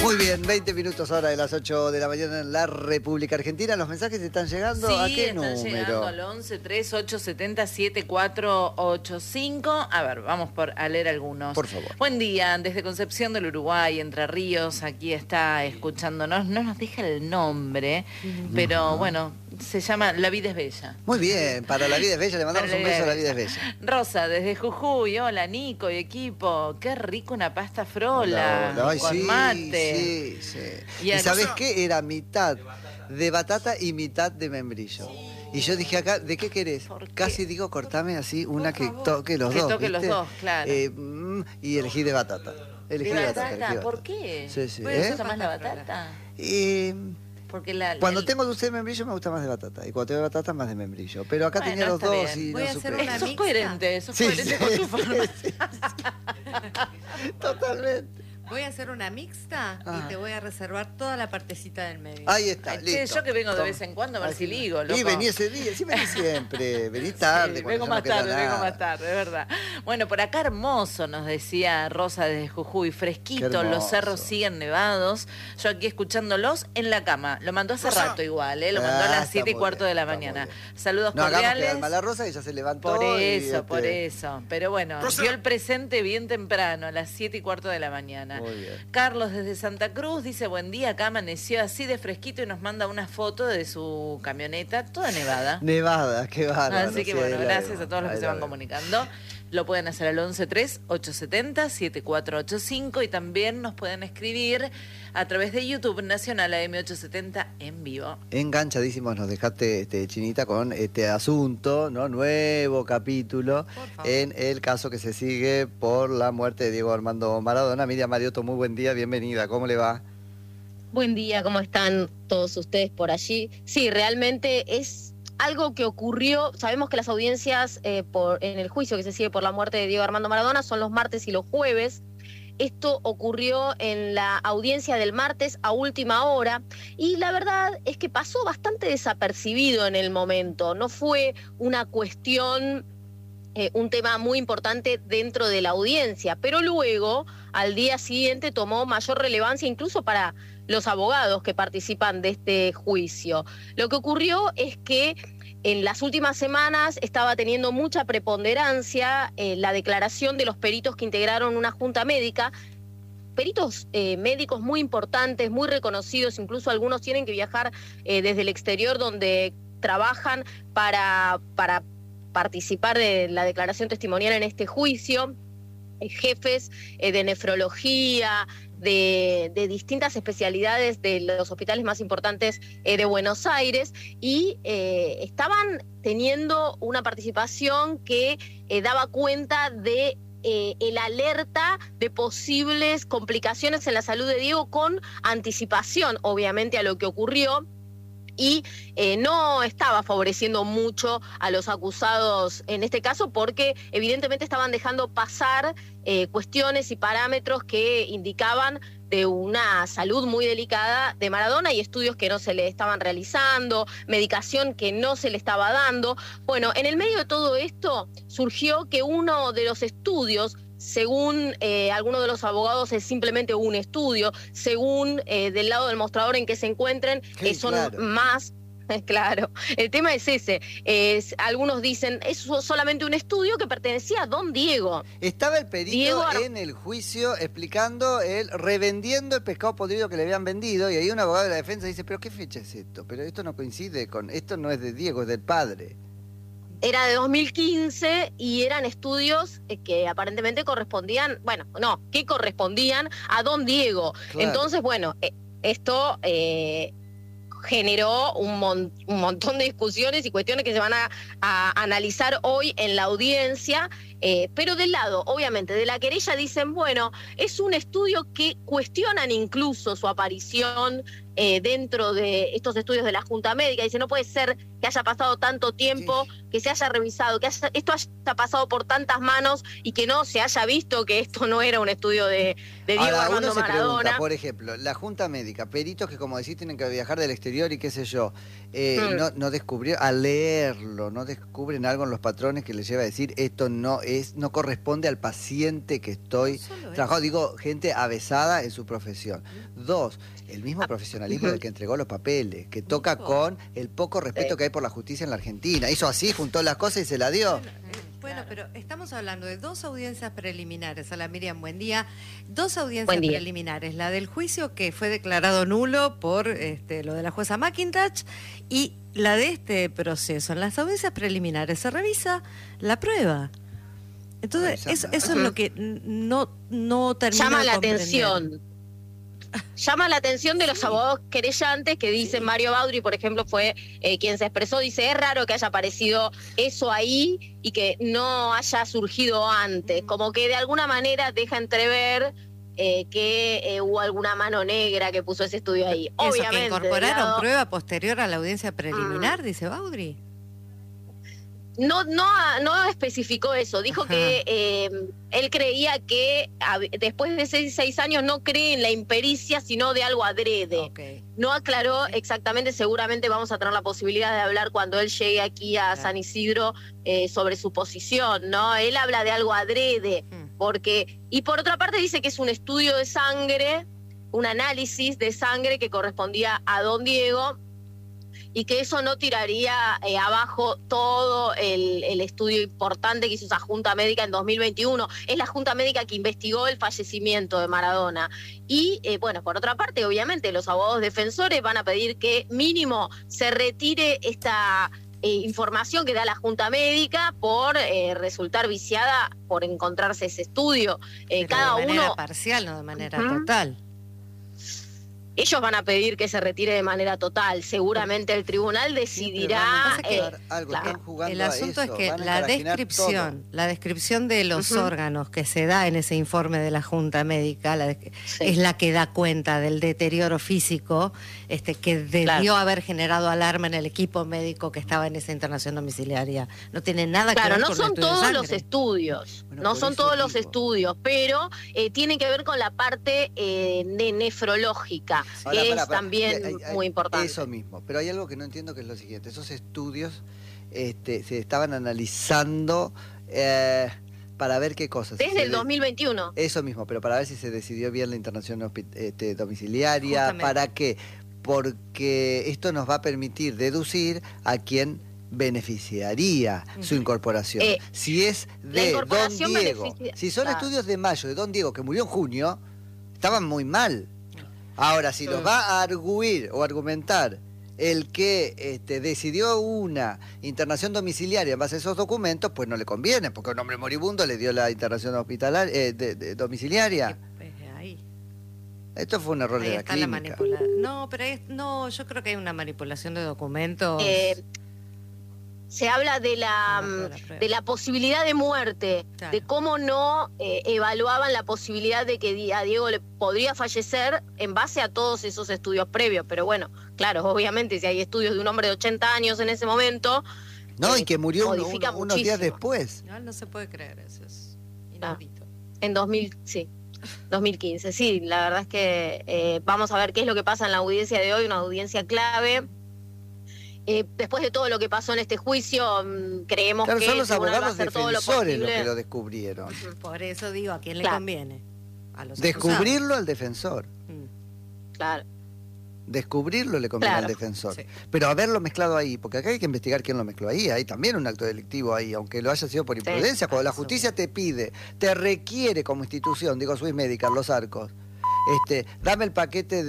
Muy bien, 20 minutos ahora de las 8 de la mañana en la República Argentina. ¿Los mensajes están llegando? Sí, ¿A qué están número? llegando al 11 3870 7485. A ver, vamos a leer algunos. Por favor. Buen día, desde Concepción del Uruguay, Entre Ríos, aquí está escuchándonos. No nos deja el nombre, pero bueno, se llama La Vida es Bella. Muy bien, para La Vida es Bella, le mandamos un beso a La Vida es Bella. Rosa, desde Jujuy, hola Nico y equipo, qué rico una pasta frola, Ay, con sí, mate. Sí. Y ¿Y sabés qué? Era mitad de batata y mitad de membrillo. Y yo dije acá, ¿de qué querés? Casi digo, cortame así una que toque los dos. Que toque los ¿viste? dos, claro. Y elegí de batata. Elegí de batata. ¿Por qué? Sí. ¿Te gusta más la batata? Porque cuando tengo dulce de membrillo me gusta más de batata. Y cuando tengo de batata más de membrillo. Pero acá tenía los dos y Voy no a hacer supe. una sos mixta. coherente con tu forma. Totalmente. Voy a hacer una mixta y te voy a reservar toda la partecita del medio. Ahí está, Che, listo. yo que vengo de vez en cuando a ver si ligo, loco. Y vení ese día, sí vení siempre. Vení tarde. Sí, cuando vengo ya no más queda tarde, nada. vengo más tarde, es verdad. Bueno, por acá hermoso, nos decía Rosa desde Jujuy, fresquito, los cerros siguen nevados. Yo aquí escuchándolos en la cama. Lo mandó hace rato igual, lo mandó a las 7:15 de la mañana. Saludos no cordiales. hagamos quedar mal a Rosa, ella se levantó. Por eso. Pero bueno, dio el presente bien temprano, a las 7:15 de la mañana. Muy bien. Carlos desde Santa Cruz dice, buen día, acá amaneció así de fresquito y nos manda una foto de su camioneta, toda nevada. Nevada, qué bárbaro. Así que bueno, gracias a todos los que se van comunicando. Lo pueden hacer al 113870-7485 y también nos pueden escribir a través de YouTube Nacional AM870 en vivo. Enganchadísimos nos dejaste, Chinita, con este asunto, ¿no? Nuevo capítulo en el caso que se sigue por la muerte de Diego Armando Maradona. Miriam Mariotto, muy buen día, bienvenida, ¿cómo le va? Buen día, ¿cómo están todos ustedes por allí? Sí, realmente es algo que ocurrió. Sabemos que las audiencias en el juicio que se sigue por la muerte de Diego Armando Maradona son los martes y los jueves. Esto ocurrió en la audiencia del martes a última hora y la verdad es que pasó bastante desapercibido en el momento. No fue una cuestión, un tema muy importante dentro de la audiencia, pero luego, al día siguiente, tomó mayor relevancia incluso para los abogados que participan de este juicio. Lo que ocurrió es que en las últimas semanas estaba teniendo mucha preponderancia la declaración de los peritos que integraron una junta médica, peritos médicos muy importantes, muy reconocidos, incluso algunos tienen que viajar desde el exterior donde trabajan para participar de la declaración testimonial en este juicio, jefes de nefrología, de distintas especialidades de los hospitales más importantes de Buenos Aires y estaban teniendo una participación que daba cuenta de el alerta de posibles complicaciones en la salud de Diego con anticipación, obviamente, a lo que ocurrió. Y no estaba favoreciendo mucho a los acusados en este caso porque evidentemente estaban dejando pasar cuestiones y parámetros que indicaban de una salud muy delicada de Maradona y estudios que no se le estaban realizando, medicación que no se le estaba dando. Bueno, en el medio de todo esto surgió que uno de los estudios, según algunos de los abogados, es simplemente un estudio, según del lado del mostrador en que se encuentren, son más. Claro, el tema es ese. Algunos dicen, es solamente un estudio que pertenecía a don Diego. Estaba el perito en el juicio explicando, revendiendo el pescado podrido que le habían vendido, y ahí un abogado de la defensa dice, pero ¿qué fecha es esto? Pero esto no coincide con, esto no es de Diego, es del padre. Era de 2015 y eran estudios que aparentemente correspondían, que correspondían a don Diego. Claro. Entonces, bueno, esto generó un montón de discusiones y cuestiones que se van a analizar hoy en la audiencia, pero del lado, obviamente, de la querella dicen, bueno, es un estudio que cuestionan incluso su aparición dentro de estos estudios de la Junta Médica. Dice, no puede ser que haya pasado tanto tiempo, que se haya revisado, que esto haya pasado por tantas manos y que no se haya visto que esto no era un estudio de Diego Armando Maradona. Pregunta, por ejemplo, la Junta Médica, peritos que, como decís, tienen que viajar del exterior y qué sé yo, no descubrió, al leerlo, no descubren algo en los patrones que les lleva a decir esto no no corresponde al paciente que estoy trabajando. Digo, gente avesada en su profesión. 2, el mismo profesionalismo del que entregó los papeles, que toca con el poco respeto que hay por la justicia en la Argentina. Hizo así, juntó las cosas y se la dio. Bueno, pero estamos hablando de 2 audiencias preliminares. Hola Miriam, buen día. 2 audiencias preliminares. La del juicio que fue declarado nulo por lo de la jueza McIntosh y la de este proceso. En las audiencias preliminares se revisa la prueba. Entonces, eso es lo que no termina llama de la comprender. atención. Llama la atención de los abogados querellantes que dicen, Mario Baudry, por ejemplo, fue quien se expresó, dice, es raro que haya aparecido eso ahí y que no haya surgido antes, como que de alguna manera deja entrever que hubo alguna mano negra que puso ese estudio ahí. Eso, Obviamente, que incorporaron prueba posterior a la audiencia preliminar, dice Baudry. No especificó eso, dijo que él creía que después de 6 años no cree en la impericia, sino de algo adrede. Okay. No aclaró exactamente, seguramente vamos a tener la posibilidad de hablar cuando él llegue aquí a San Isidro sobre su posición, ¿no? Él habla de algo adrede, porque, y por otra parte dice que es un estudio de sangre, un análisis de sangre que correspondía a don Diego, y que eso no tiraría abajo todo el estudio importante que hizo esa Junta Médica en 2021. Es la Junta Médica que investigó el fallecimiento de Maradona. Y, bueno, por otra parte, obviamente, los abogados defensores van a pedir que mínimo se retire esta información que da la Junta Médica por resultar viciada por encontrarse ese estudio. Cada de manera uno parcial, no de manera total. Ellos van a pedir que se retire de manera total. Seguramente el tribunal decidirá. El asunto es que la descripción de los órganos que se da en ese informe de la Junta Médica es la que da cuenta del deterioro físico que debió haber generado alarma en el equipo médico que estaba en esa internación domiciliaria. No tiene nada que ver con no son todos los estudios, no son todos los estudios, pero tiene que ver con la parte nefrológica. Ahora, también muy importante. Eso mismo, pero hay algo que no entiendo, que es lo siguiente. Esos estudios se estaban analizando para ver qué cosas. Desde el 2021. Eso mismo, pero para ver si se decidió bien la internación domiciliaria. Justamente. ¿Para qué? Porque esto nos va a permitir deducir a quién beneficiaría su incorporación. Si es de don Diego, si son estudios de mayo de don Diego que murió en junio, estaban muy mal. Ahora, si los va a arguir o argumentar el que decidió una internación domiciliaria en base a esos documentos, pues no le conviene, porque un hombre moribundo le dio la internación hospitalaria domiciliaria. Ahí. Esto fue un error de la clínica. No, pero yo creo que hay una manipulación de documentos. Se habla de la posibilidad de muerte, de cómo no evaluaban la posibilidad de que a Diego le podría fallecer en base a todos esos estudios previos. Pero bueno, claro, obviamente si hay estudios de un hombre de 80 años en ese momento... No, y que murió unos días después. No se puede creer, eso es inaudito. En 2015, sí, la verdad es que vamos a ver qué es lo que pasa en la audiencia de hoy, una audiencia clave. Después de todo lo que pasó en este juicio, creemos que son los abogados va a hacer todo lo posible. Los que lo descubrieron. Por eso digo, ¿a quién le conviene? A los descubrirlo al defensor. Claro. Descubrirlo le conviene al defensor. Sí. Pero haberlo mezclado ahí, porque acá hay que investigar quién lo mezcló ahí. Hay también un acto delictivo ahí, aunque lo haya sido por imprudencia. Cuando la justicia te pide, te requiere como institución, digo Swiss Medical, Los Arcos, dame el paquete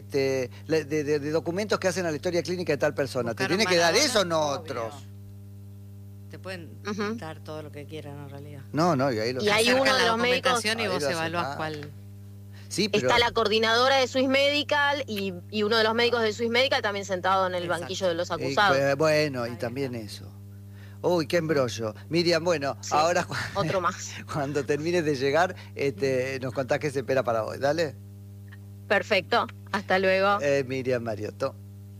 de documentos que hacen a la historia clínica de tal persona. ¿Te tiene que dar eso o no otros? Te pueden dar todo lo que quieran en realidad. No, y hay uno de los médicos y vos evaluás cuál. Sí, pero... Está la coordinadora de Swiss Medical y uno de los médicos de Swiss Medical también sentado en el banquillo de los acusados. Y también eso. Uy, qué embrollo. Miriam, bueno, ahora otro más. Cuando termines de llegar, nos contás qué se espera para hoy. Dale. Perfecto. Hasta luego. Miriam Mariotto.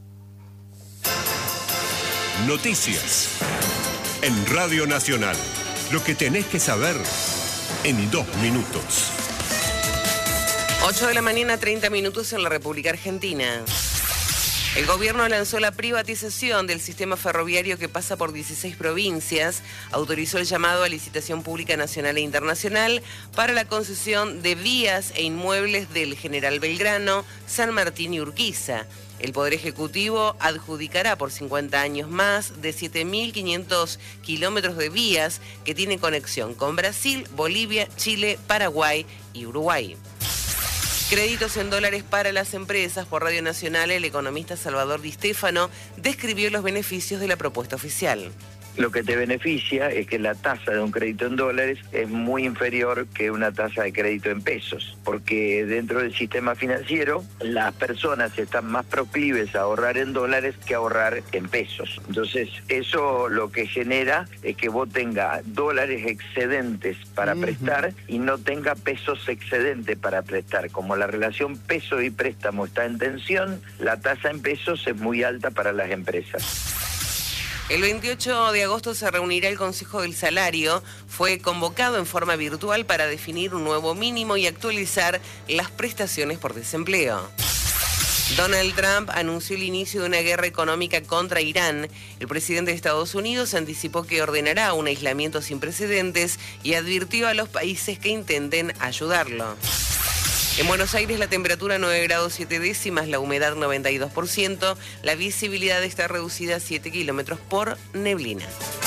Noticias en Radio Nacional. Lo que tenés que saber en 2 minutos. 8 de la mañana, 30 minutos en la República Argentina. El gobierno lanzó la privatización del sistema ferroviario que pasa por 16 provincias, autorizó el llamado a licitación pública nacional e internacional para la concesión de vías e inmuebles del General Belgrano, San Martín y Urquiza. El Poder Ejecutivo adjudicará por 50 años más de 7.500 kilómetros de vías que tienen conexión con Brasil, Bolivia, Chile, Paraguay y Uruguay. Créditos en dólares para las empresas. Por Radio Nacional, el economista Salvador Di Stefano describió los beneficios de la propuesta oficial. Lo que te beneficia es que la tasa de un crédito en dólares es muy inferior que una tasa de crédito en pesos, porque dentro del sistema financiero las personas están más proclives a ahorrar en dólares que a ahorrar en pesos. Entonces eso lo que genera es que vos tengas dólares excedentes para prestar y no tenga pesos excedentes para prestar. Como la relación peso y préstamo está en tensión, la tasa en pesos es muy alta para las empresas. El 28 de agosto se reunirá el Consejo del Salario. Fue convocado en forma virtual para definir un nuevo mínimo y actualizar las prestaciones por desempleo. Donald Trump anunció el inicio de una guerra económica contra Irán. El presidente de Estados Unidos anticipó que ordenará un aislamiento sin precedentes y advirtió a los países que intenten ayudarlo. En Buenos Aires la temperatura 9 grados 7 décimas, la humedad 92%, la visibilidad está reducida a 7 kilómetros por neblina.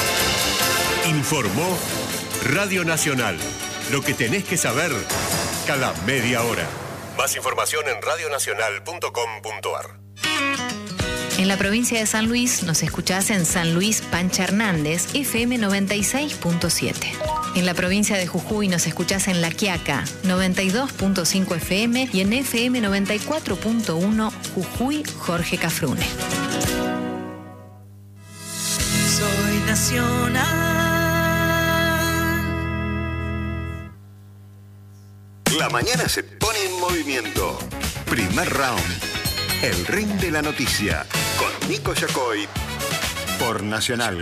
Informó Radio Nacional. Lo que tenés que saber cada media hora. Más información en radionacional.com.ar. En la provincia de San Luis nos escuchás en San Luis Pancha Hernández, FM 96.7. En la provincia de Jujuy nos escuchás en La Quiaca, 92.5 FM y en FM 94.1 Jujuy, Jorge Cafrune. Soy nacional. La mañana se pone en movimiento. Primer round. El ring de la noticia. Con Nico Yacoy. Por Nacional.